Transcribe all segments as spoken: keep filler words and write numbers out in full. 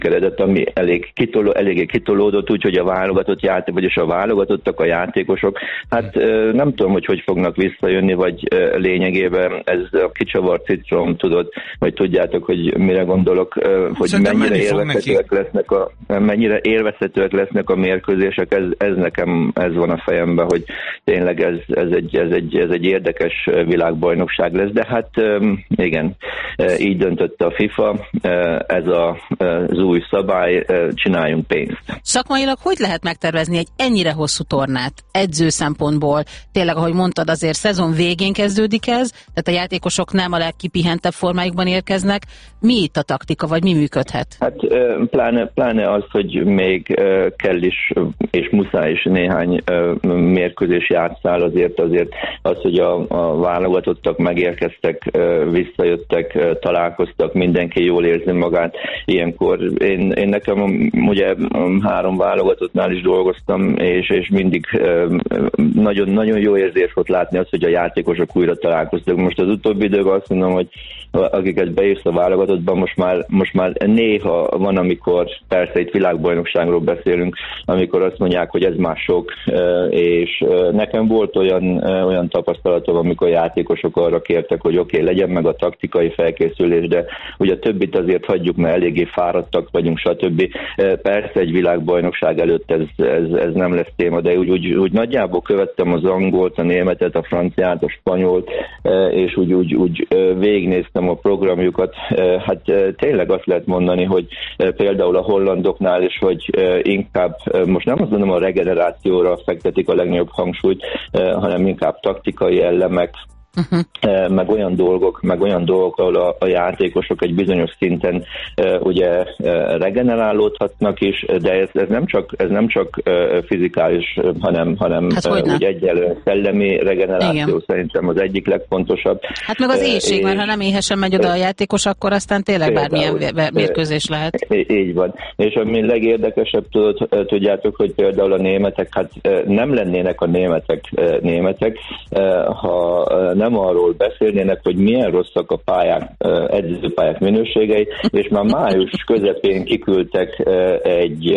keredet, ami elég kitoló, eléggé kitolódott, úgyhogy a válogatott játék, vagyis a válogatottak, a játékosok, hát nem tudom, hogy hogy fognak visszajönni, vagy lényegében ez a kicsavart citrom, tudod, vagy tudjátok, hogy mire gondolok, hogy Szerintem mennyire élvezhetőek lesznek a, mennyire élvezhetőek lesznek a mérkőzések, ez, ez nekem, ez van a fejemben, hogy tényleg ez, ez, egy, ez, egy, ez egy érdekes világbajnokság lesz, de hát igen, így döntött a FIFA, ez a, az új szabály, csináljunk pénzt. Szakmailag hogy lehet megtervezni egy ennyire hosszú tornát edző szempontból? Tényleg, ahogy mondtad, azért szezon végén kezdődik ez, tehát a játékosok nem a legkipihentebb formájukban érkeznek. Mi itt a taktika, vagy mi működhet? Hát pláne, pláne az, hogy még kell is, és muszáj is néhány mérkőzés játszál, azért azért az, hogy a, a válogatottak megérkeztek, visszajöttek, találkoztak, mindenki jól érzi magát. Ilyenkor én, én nekem ugye három válogatottnál is dolgoztam, és, és mindig nagyon, nagyon jó érzés volt látni azt, hogy a játékosok újra találkoztak. Most az utóbbi időben azt mondom, hogy akiket beírsz a válogatottban, most már, most már néha van, amikor persze itt világbajnokságról beszélünk, amikor azt mondják, hogy ez már sok, és nekem volt olyan, olyan tapasztalatom, amikor a játékosok arra kértek, hogy oké, okay, legyen meg a taktikai felkészülés, de ugye a többit azért hagyjuk, mert eléggé fáradtak vagyunk, stb. Persze egy világbajnokság előtt ez, ez, ez nem lesz téma, de úgy, úgy, úgy nagyjából követtem az angolt, a németet, a franciát, a spanyolt, és úgy, úgy, úgy végignéztem a programjukat. Hát tényleg azt lehet mondani, hogy például a hollandoknál is, hogy inkább, most nem azt mondom, a regenerációra fektetik a legnagyobb hangsúlyt, hanem inkább taktikai elemek, Uh-huh. meg olyan dolgok, meg olyan dolgok, ahol a, a játékosok egy bizonyos szinten uh, ugye uh, regenerálódhatnak is, de ez, ez nem csak, ez nem csak uh, fizikális, hanem, hanem hát uh, ugye egyelően szellemi regeneráció. Igen. Szerintem az egyik legfontosabb. Hát meg az éhség, uh, mert ha nem éhesen megy oda a játékos, akkor aztán tényleg bármilyen mérkőzés lehet. Így van. És ami legérdekesebb, tudod, tudjátok, hogy például a németek, hát nem lennének a németek németek, ha nem arról beszélnének, hogy milyen rosszak a pályák, edzőpályák minőségei, és már május közepén kiküldtek egy,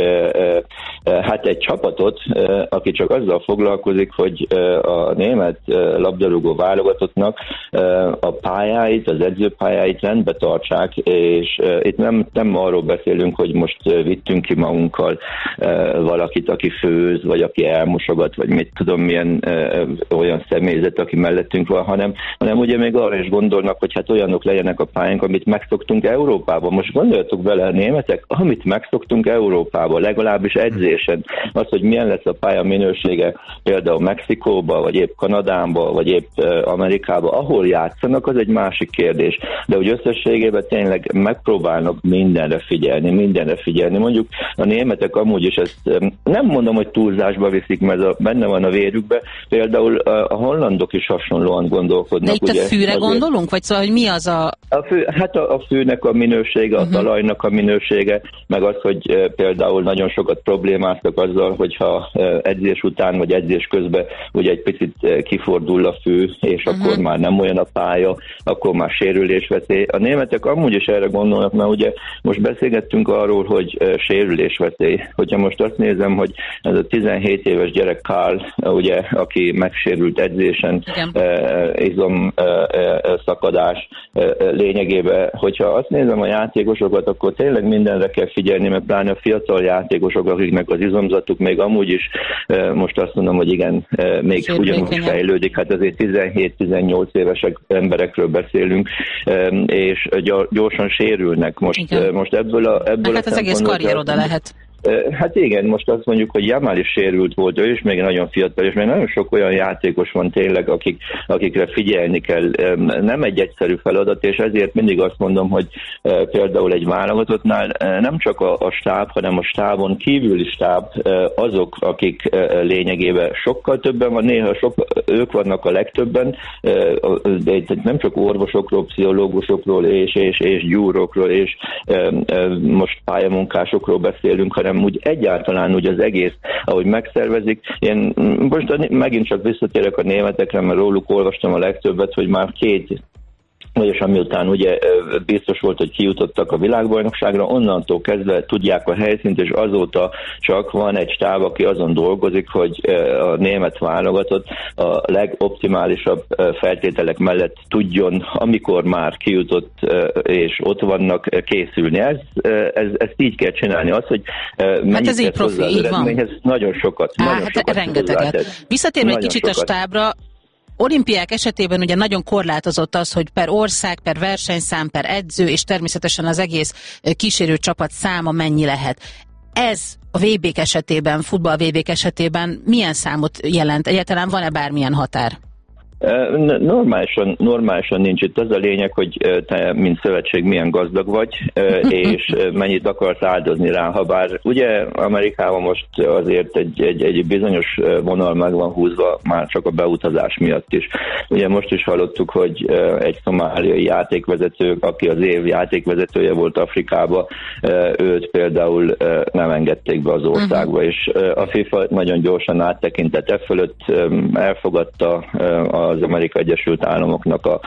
hát egy csapatot, aki csak azzal foglalkozik, hogy a német labdarúgó válogatottnak a pályáit, az edzőpályáit rendbe tartsák, és itt nem, nem arról beszélünk, hogy most vittünk ki magunkkal valakit, aki főz, vagy aki elmosogat, vagy mit tudom, milyen olyan személyzet, aki mellettünk van, hanem, hanem ugye még arra is gondolnak, hogy hát olyanok legyenek a pályánk, amit megszoktunk Európában. Most gondoljatok bele, a németek, amit megszoktunk Európában, legalábbis edzésen, az, hogy milyen lesz a pálya minősége például Mexikóba, vagy épp Kanadába, vagy épp Amerikába, ahol játszanak, az egy másik kérdés. De úgy összességében tényleg megpróbálnak mindenre figyelni, mindenre figyelni. Mondjuk a németek amúgy is ezt nem mondom, hogy túlzásba viszik, mert a, benne van a vérükbe. Például a hollandok is hasonlóan gondolkodnak. De itt ugye, a fűre azért gondolunk? Vagy szóval, hogy mi az a... a fű, hát a, a fűnek a minősége, uh-huh. a talajnak a minősége, meg az, hogy például nagyon sokat problémáztak azzal, hogyha edzés után, vagy edzés közben ugye egy picit kifordul a fű, és uh-huh. akkor már nem olyan a pálya, akkor már sérülésveszély. A németek amúgy is erre gondolnak, mert ugye most beszélgettünk arról, hogy sérülésveszély. Hogyha most azt nézem, hogy ez a tizenhét éves gyerek Karl, ugye, aki megsérült edzésen, izom szakadás lényegében, hogyha azt nézem a játékosokat, akkor tényleg mindenre kell figyelni, mert pláne a fiatal játékosok, akiknek az izomzatuk még amúgy is, most azt mondom, hogy igen, még ugyanúgy fejlődik, hát azért tizenhét-tizennyolc évesek emberekről beszélünk, és gyorsan sérülnek. Most, most ebből a, ebből hát a az egész karrier oda lehet. Hát igen, most azt mondjuk, hogy Jamal is sérült volt, ő is még nagyon fiatal, és még nagyon sok olyan játékos van tényleg, akik, akikre figyelni kell. Nem egy egyszerű feladat, és ezért mindig azt mondom, hogy például egy válogatottnál nem csak a, a stáb, hanem a stábon kívüli stáb azok, akik lényegében sokkal többen van, néha sok, ők vannak a legtöbben, de nem csak orvosokról, pszichológusokról és, és, és gyúrokról, és most pályamunkásokról beszélünk, hanem úgy egyáltalán úgy az egész, ahogy megszervezik. Én most megint csak visszatérek a németekre, mert róluk olvastam a legtöbbet, hogy már két vagyis amiután ugye biztos volt, hogy kijutottak a világbajnokságra, onnantól kezdve tudják a helyszínt, és azóta csak van egy stáb, aki azon dolgozik, hogy a német válogatott a legoptimálisabb feltételek mellett tudjon, amikor már kijutott és ott vannak, készülni. Ez, ez, ezt így kell csinálni. Az, hogy hát ez így profi, így van. Nagyon sokat. Á, nagyon hát sokat rengeteget. Visszatérve egy kicsit sokat. A stábra, olimpiák esetében ugye nagyon korlátozott az, hogy per ország, per versenyszám, per edző, és természetesen az egész kísérő csapat száma mennyi lehet. Ez a vé bék esetében, futball vé bék esetében milyen számot jelent? Egyáltalán van-e bármilyen határ? Normálisan, normálisan nincs itt. Az a lényeg, hogy te, mint szövetség, milyen gazdag vagy, és mennyit akarsz áldozni rá. Habár ugye Amerikában most azért egy, egy, egy bizonyos vonal meg van húzva, már csak a beutazás miatt is. Ugye most is hallottuk, hogy egy szomáliai játékvezető, aki az év játékvezetője volt Afrikába, őt például nem engedték be az országba, és a FIFA nagyon gyorsan áttekintett e fölött, elfogadta a az Amerikai Egyesült Államoknak a,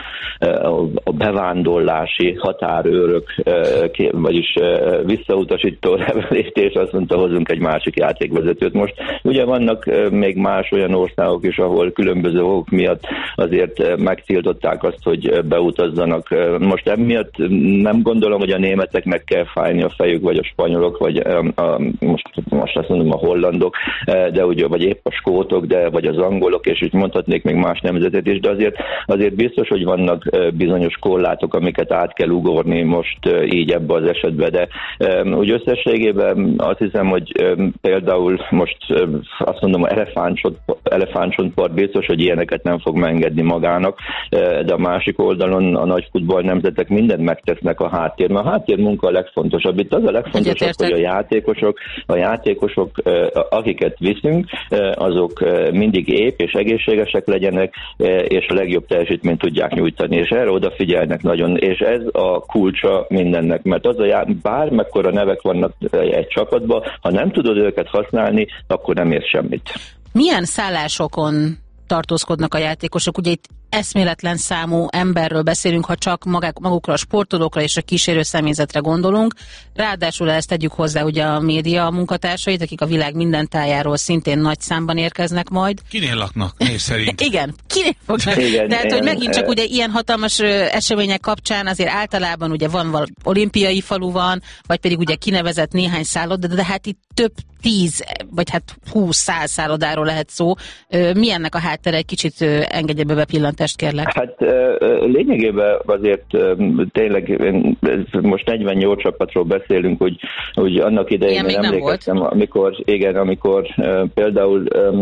a bevándorlási határőrök, vagyis visszautasító levelést, és azt mondta, hozunk egy másik játékvezetőt. Most ugye vannak még más olyan országok is, ahol különböző okok miatt azért megtiltották azt, hogy beutazzanak. Most emiatt nem gondolom, hogy a németeknek kell fájni a fejük, vagy a spanyolok, vagy a, a, most, most azt mondom a hollandok, de ugye, vagy épp a skótok, de vagy az angolok, és így mondhatnék még más nemzetet is, de azért, azért biztos, hogy vannak bizonyos korlátok, amiket át kell ugorni most így ebbe az esetbe, de úgy összességében azt hiszem, hogy például most azt mondom, a elefántcsontpart biztos, hogy ilyeneket nem fog megengedni magának, de a másik oldalon a nagy futball nemzetek mindent megtesznek a háttér, mert a háttérmunka a legfontosabb. Itt az a legfontosabb, hogy a játékosok, a játékosok, akiket viszünk, azok mindig épp és egészségesek legyenek, és a legjobb teljesítményt tudják nyújtani, és erre odafigyelnek nagyon, és ez a kulcsa mindennek, mert az a já- bármekkora nevek vannak egy csapatban, ha nem tudod őket használni, akkor nem érsz semmit. Milyen szállásokon tartózkodnak a játékosok? Ugye itt eszméletlen számú emberről beszélünk, ha csak maguk, magukra a sportolókra és a kísérő személyzetre gondolunk. Ráadásul ezt tegyük hozzá ugye a média munkatársait, akik a világ minden tájáról szintén nagy számban érkeznek majd. Kinél laknak, név szerint? Igen, kinél fognak. Igen, tehát, hogy megint csak ugye ilyen hatalmas események kapcsán azért általában ugye van valami olimpiai falu van, vagy pedig ugye kinevezett néhány szálloda, de, de hát itt több tíz, vagy hát húsz, száz szállodáról lehet szó. Mi ennek a háttere? Egy kicsit engedje be pillantást, kérlek. Hát lényegében azért tényleg most negyvennyolc csapatról beszélünk, hogy, hogy annak idején én emlékeztem, amikor, igen, amikor például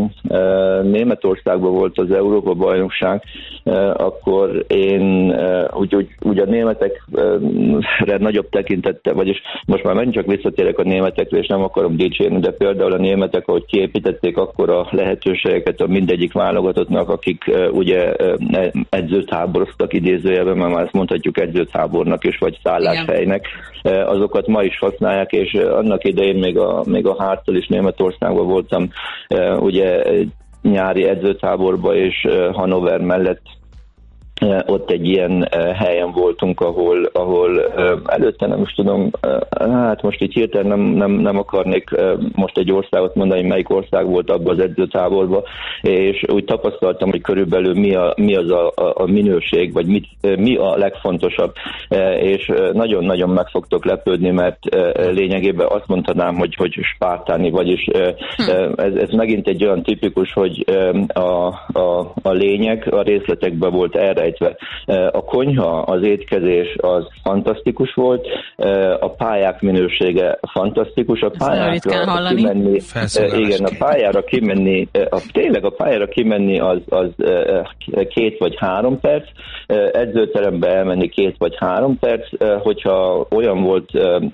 Németországban volt az Európa-bajnokság, akkor én úgy, úgy, úgy a németekre nagyobb tekintettel, vagyis most már megint csak visszatérek a németekre, és nem akarom dicsérni, de például a németek, ahogy kiépítették akkor a lehetőségeket a mindegyik válogatottnak, akik ugye edzőtáboroztak idézőjelben, mert már ezt mondhatjuk edzőtábornak is, vagy szálláshelynek, igen, azokat ma is használják, és annak idején még a, még a Hártól is Németországban voltam, ugye nyári edzőtáborban, és Hannover mellett ott egy ilyen helyen voltunk, ahol, ahol előtte nem is tudom, hát most így hirtelen nem, nem, nem akarnék most egy országot mondani, melyik ország volt abban az edzőtáborban, és úgy tapasztaltam, hogy körülbelül mi, a, mi az a, a minőség, vagy mit, mi a legfontosabb, és nagyon-nagyon meg fogtok lepődni, mert lényegében azt mondhatnám, hogy, hogy spártáni, vagyis ez, ez megint egy olyan tipikus, hogy a, a, a lényeg a részletekben volt erre. A konyha, az étkezés az fantasztikus volt, a pályák minősége fantasztikus, a pályára kimenni, igen, a pályára kimenni, a, tényleg a pályára kimenni az, az két vagy három perc, edzőterembe elmenni két vagy három perc, hogyha olyan volt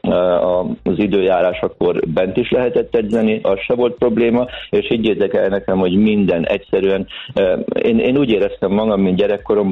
az időjárás, akkor bent is lehetett edzeni, az se volt probléma, és higgyétek el nekem, hogy minden egyszerűen, én, én úgy éreztem magam, mint gyerekkoromban,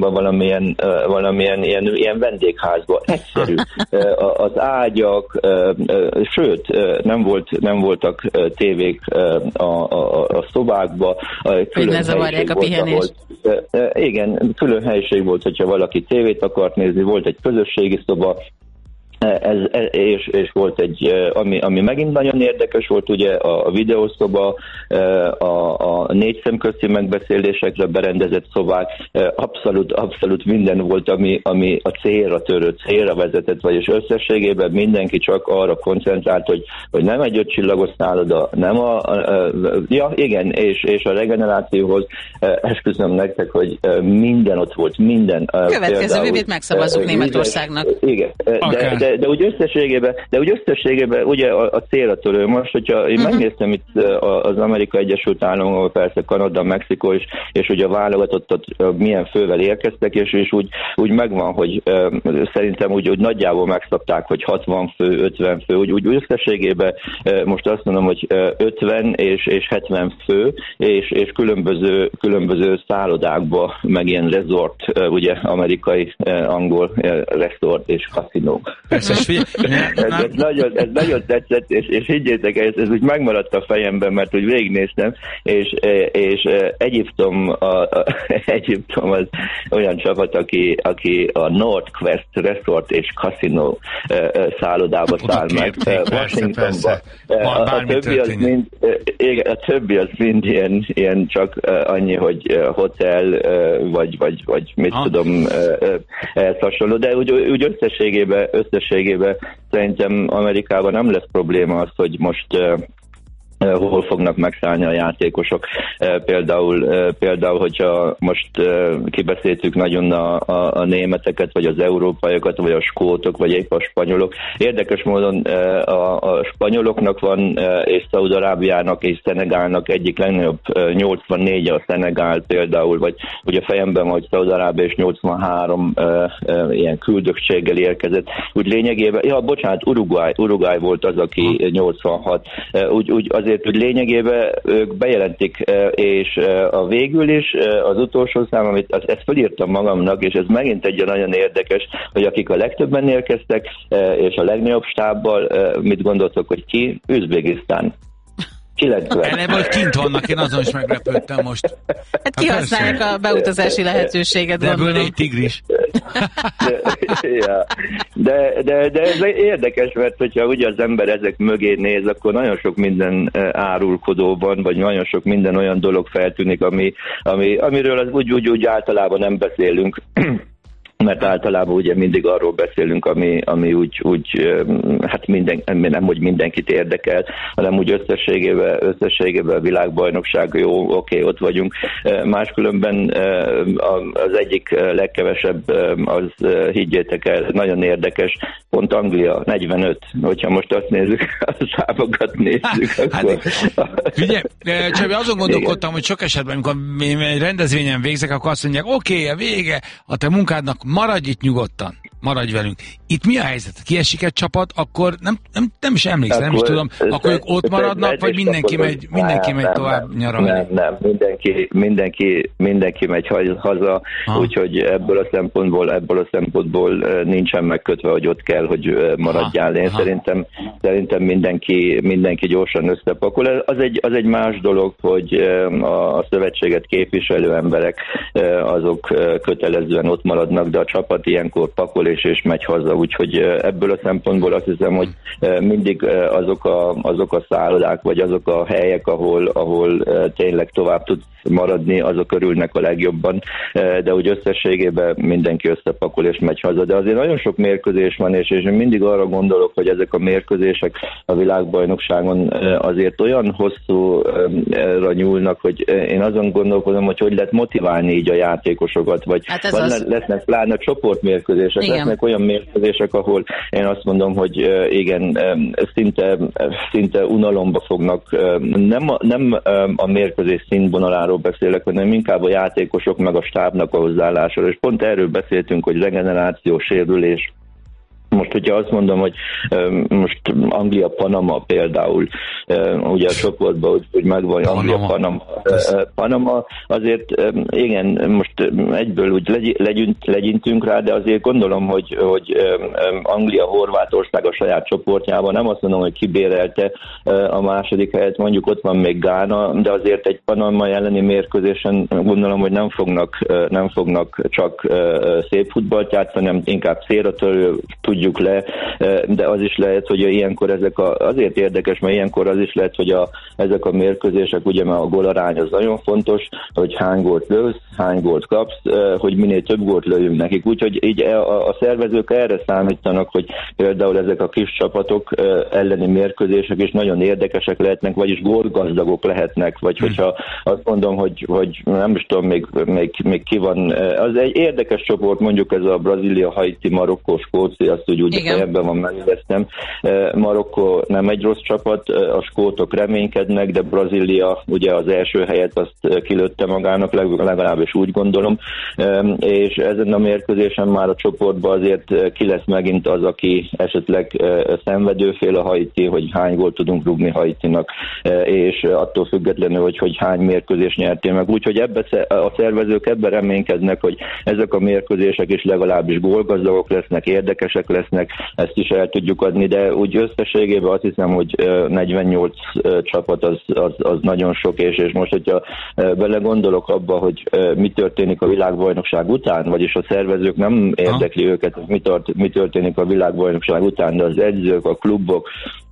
valamilyen, valamilyen ilyen, ilyen vendégházba. Egyszerű. Az ágyak, sőt, nem, volt, nem voltak tévék a, a, a szobákba. Hogy ne zavarják a pihenést. Igen, külön helyiség volt, hogyha valaki tévét akart nézni, volt egy közösségi szoba, Ez, és, és volt egy, ami, ami megint nagyon érdekes volt, ugye a videószoba, a, a négy szemközti megbeszélésekre berendezett szobák, abszolút, abszolút minden volt, ami, ami a célra törő, célra vezetett, vagyis összességében mindenki csak arra koncentrált, hogy, hogy nem egy ötcsillagos szálloda, nem a, a, a ja igen, és, és a regenerációhoz esküszöm nektek, hogy minden ott volt, minden. Következő vébét megszavazzuk Németországnak. Igen, de, de De úgy összességében, de úgy összességében ugye a, a célra törő. Most, hogyha én uh-huh. megnéztem itt az Amerika Egyesült Államok, persze Kanada, Mexikó is, és ugye a válogatottat milyen fővel érkeztek, és, és úgy, úgy megvan, hogy uh, szerintem úgy, úgy nagyjából megszabták, hogy hatvan fő, ötven fő, úgy, úgy összességében uh, most azt mondom, hogy uh, ötven és, és hetven fő, és, és különböző, különböző szállodákba, meg ilyen resort, uh, ugye amerikai, uh, angol uh, resort és kaszinó. Ez, ez, nagyon, ez nagyon tetszett, és, és higgyétek, ez, ez úgy megmaradt a fejemben, mert úgy végignéztem, és, és Egyiptom, a, a, Egyiptom az olyan csapat, aki, aki a Northwest Resort és Casino szállodába száll meg. Washingtonba. A, a, többi az mind, igen, a többi az mind ilyen, ilyen csak annyi, hogy hotel, vagy, vagy, vagy mit ha. tudom, ehhez hasonló, de úgy, úgy összességében, összességében szerintem Amerikában nem lesz probléma az, hogy most hol fognak megszállni a játékosok. Például, például hogyha most kibeszéltük nagyon a, a, a németeket, vagy az európaiakat, vagy a skótok, vagy épp a spanyolok. Érdekes módon a, a spanyoloknak van, és Szaúd-Arábiának és Szenegálnak egyik legnagyobb, nyolcvannégy a Szenegál például, vagy ugye fejemben van, hogy Szaúd-Arábia és nyolcvanhárom ilyen küldöttséggel érkezett. Úgy lényegében, ja, bocsánat, Uruguay, Uruguay volt az, aki nyolcvanhat. Úgy, úgy azért, hogy lényegében ők bejelentik, és a végül is az utolsó szám, amit ezt felírtam magamnak, és ez megint egy nagyon érdekes, hogy akik a legtöbben érkeztek, és a legnagyobb stábbal, mit gondoltok, hogy ki? Üzbegisztán. Eleve, hogy kint vannak, én azon is meglepődtem most. Hát kihasználják a beutazási lehetőséget. De ebből egy tigris. De, ja. de, de, de ez érdekes, mert hogyha ugye az ember ezek mögé néz, akkor nagyon sok minden árulkodó van, vagy nagyon sok minden olyan dolog feltűnik, ami, ami, amiről az úgy, úgy, úgy általában nem beszélünk. Mert általában ugye mindig arról beszélünk, ami, ami úgy, úgy, hát minden, nem, hogy mindenkit érdekel, hanem úgy összességében, összességében a világbajnokság, jó, oké, ott vagyunk. Máskülönben az egyik legkevesebb, az higgyétek el, nagyon érdekes, pont Anglia, negyvenöt, hogyha most azt nézzük, a számokat nézzük, hát, akkor... Hát, ugye, Csabi, azon gondolkodtam, igen, hogy sok esetben, amikor egy rendezvényen végzek, akkor azt mondják, oké, okay, a vége, a te munkádnak, maradj itt nyugodtan, maradj velünk. Itt mi a helyzet? Kiesik egy csapat, akkor nem, nem, nem is emlékszem, nem is tudom, akkor ők ott maradnak, vagy mindenki megy, mindenki megy tovább nyaralni? Nem, nem, mindenki, mindenki, mindenki megy haza, úgyhogy ebből a szempontból, ebből a szempontból nincsen megkötve, hogy ott kell, hogy maradjál. Én szerintem, szerintem mindenki, mindenki gyorsan összepakol. Az egy, az egy más dolog, hogy a szövetséget képviselő emberek, azok kötelezően ott maradnak, de a csapat ilyenkor pakol és, és megy haza, úgyhogy ebből a szempontból azt hiszem, hogy mindig azok a, azok a szállodák, vagy azok a helyek, ahol, ahol tényleg tovább tudsz maradni, azok örülnek a legjobban, de úgy összességében mindenki összepakol és megy haza. De azért nagyon sok mérkőzés van, és, és én mindig arra gondolok, hogy ezek a mérkőzések a világbajnokságon azért olyan hosszúra nyúlnak, hogy én azon gondolkodom, hogy hogy lehet motiválni így a játékosokat, vagy hát van, lesznek pláne csoportmérkőzések, igen, lesznek olyan mérkőzések, ahol én azt mondom, hogy igen, szinte, szinte unalomba fognak, nem a, nem a mérkőzés színvonaláról beszélek, hanem inkább a játékosok meg a stábnak a hozzáállásáról, és pont erről beszéltünk, hogy regeneráció, sérülés, Most, hogyha azt mondom, hogy most Anglia-Panama például, ugye a csoportban, hogy, hogy megvan Anglia-Panama. Panama, azért igen, most egyből úgy legy, legyint, legyintünk rá, de azért gondolom, hogy, hogy Anglia-Horvátország a saját csoportjában, nem azt mondom, hogy kibérelte a második helyet, mondjuk ott van még Gána, de azért egy Panama elleni mérkőzésen gondolom, hogy nem fognak, nem fognak csak szép futballt játszani, hanem inkább célra törő, tudjuk le, de az is lehet, hogy ilyenkor ezek a, azért érdekes, mert ilyenkor az is lehet, hogy a, ezek a mérkőzések, ugye mert a gólarány az nagyon fontos, hogy hány gólt lősz, hány gólt kapsz, hogy minél több gólt lőjünk nekik. Úgyhogy így a, a szervezők erre számítanak, hogy például ezek a kis csapatok elleni mérkőzések is nagyon érdekesek lehetnek, vagyis gólgazdagok lehetnek, vagy hogyha azt mondom, hogy, hogy nem is tudom, még, még, még ki van, az egy érdekes csoport, mondjuk ez a Brazília, Haiti, Marokkó, Skócia, azt úgy, úgy a fejemben van, megnéztem. Marokkó nem egy rossz csapat, a skótok reménykednek, de Brazília ugye az első helyet azt kilőtte magának, legalábbis úgy gondolom, és ezen a mérkőzésen már a csoportban azért ki lesz megint az, aki esetleg szenvedőfél a Haiti, hogy hány gólt tudunk rúgni Haitinak, és attól függetlenül, hogy, hogy hány mérkőzést nyertél meg. Úgyhogy ebbe a szervezők ebben reménykednek, hogy ezek a mérkőzések is legalábbis gólgazdagok lesznek, érdekesek lesznek, ezt is el tudjuk adni, de úgy összességében azt hiszem, hogy negyvennyolc csapat az, az, az nagyon sok, és, és most, hogyha belegondolok abba, hogy mi történik a világbajnokság után, vagyis a szervezők nem érdekli ha. őket, hogy mi, tart, mi történik a világbajnokság után, de az edzők, a klubok,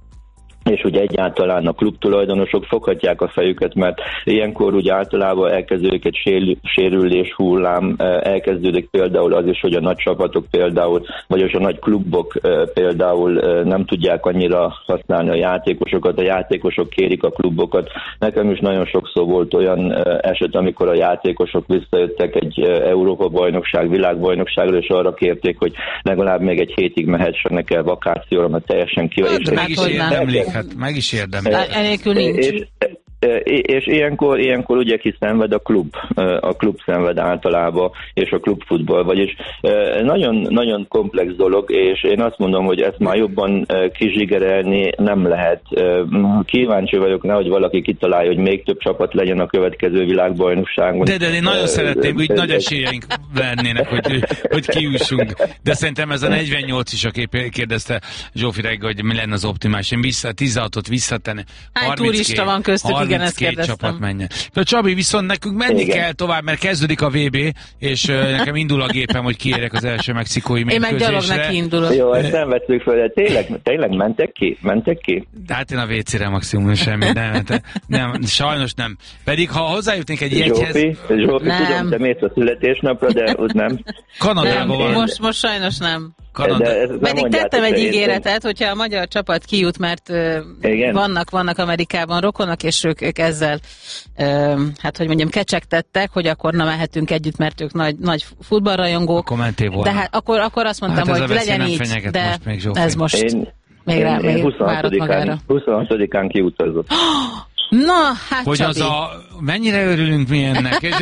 és ugye egyáltalán a klubtulajdonosok foghatják a fejüket, mert ilyenkor ugye általában elkezdődik egy sérülés hullám, elkezdődik például az is, hogy a nagy csapatok például, vagy a nagy klubok például nem tudják annyira használni a játékosokat, a játékosok kérik a klubokat. Nekem is nagyon sokszor volt olyan eset, amikor a játékosok visszajöttek egy Európa-bajnokság, világbajnokságra, és arra kérték, hogy legalább még egy hétig mehessenek el vakációra, mert teljesen kivagy. Hát meg is érdemel. Enélkül nincs. És, és, és ilyenkor, ilyenkor ugye ki szenved a klub, a klub szenved általában, és a klubfutball, vagyis nagyon, nagyon komplex dolog, és én azt mondom, hogy ezt már jobban kizsigerelni nem lehet. Kíváncsi vagyok, nehogy valaki kitalálja, hogy még több csapat legyen a következő világbajnokságon. De, de én nagyon szeretném, hogy nagy esélyeink lennének, hogy, hogy kijussunk. De szerintem ez a negyvennyolc is, aki kérdezte Zsófi reggel, hogy mi lenne az optimális. Én vissza, tizenhatot visszatenni. Hány turista van köztük, igen, ezt kérdeztem. Csapat menjen. De Csabi, viszont nekünk menni igen. kell tovább, mert kezdődik a vé bé, és uh, nekem indul a gépem, hogy kiérek az első mexikói mérkőzésre. Én meg gyalog neki indulok. Jó, ezt nem vettük fel, de tényleg, tényleg mentek ki? Mentek ki? De hát én a vécére maximum semmi, nem, nem, sajnos nem. Pedig ha hozzájutnék egy jegyhez... Zsófi, Zsófi tudom, te mész a születésnapra, de ott nem. Kanadában van. Most, most sajnos nem. Pedig tettem egy ígéretet, hogyha a magyar csapat kijut, mert uh, vannak, vannak Amerikában rokonok, és ők, ők ezzel, uh, hát hogy mondjam, kecsegtettek, hogy akkor na mehetünk együtt, mert ők nagy, nagy futballrajongók. Akkor mentél volna. De hát akkor, akkor azt mondtam, hát hogy legyen így, de most még ez most én, még rá, én, még várok magára. huszonhatodikán kiutazott. Na, hát hogy Csabi. Az a, mennyire örülünk mi ennek, és,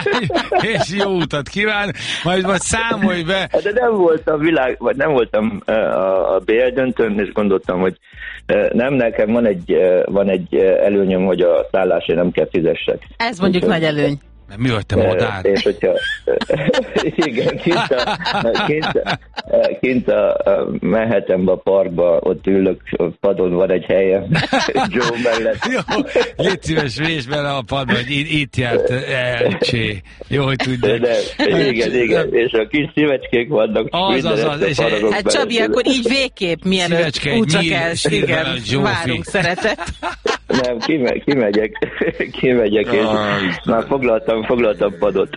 és jó utat kíván, majd, majd számolj be. De nem voltam világ, vagy nem voltam a, a bé el döntőn, és gondoltam, hogy nem, nekem van egy, van egy előnyöm, hogy a szállásért nem kell fizessek. Ez mondjuk úgy, nagy előny. Mert mi vagy te modár? És hogyha igen, kint a, kint a, kint a, a Manhattanba, parkba, ott ülök, a padon van egy helyem, Joe mellett. Jó, légy szíves, vés bele a padba, hogy itt, itt járt elcsé. Jó, hogy tudják. De, igen, igen, és a kis szívecskék vannak. Az, az, az. És hát Csabi, akkor így végképp, mielőtt úgyra kell, igen, várunk szeretet. Nem, kime, kimegyek, kimegyek, és már foglaltam, foglaltam padot.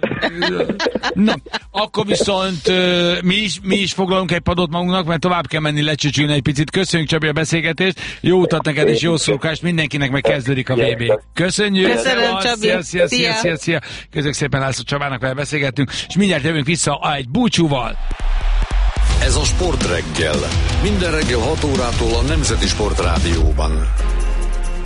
Na, akkor viszont uh, mi, is, mi is foglalunk egy padot magunknak, mert tovább kell menni lecsücsülni egy picit. Köszönjük, Csabi, a beszélgetést, jó utat neked és jó szurkást, mindenkinek meg kezdődik a vé bé. Köszönjük! Köszönöm, Csabi! Szia, szia, szia, szia, szia. Köszönjük szépen László Csabának, vele beszélgettünk, és mindjárt jövünk vissza egy búcsúval. Ez a Sportreggel. Minden reggel hat órától a Nemzeti Sportrádióban.